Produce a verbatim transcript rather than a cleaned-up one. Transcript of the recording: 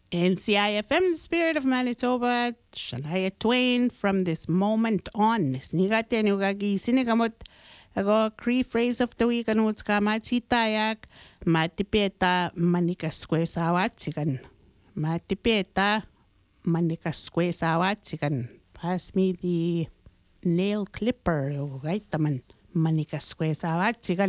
N C I F M, the spirit of Manitoba, Shania Twain, from this moment on. Snigate nugagi sinigamot. Ago, Cree phrase of the week, anuts ka matsitayak, matipeta manikaskwesawat Matipeta manikaskwesawat Pass me the nail clipper, right? Taman manikaskwesawat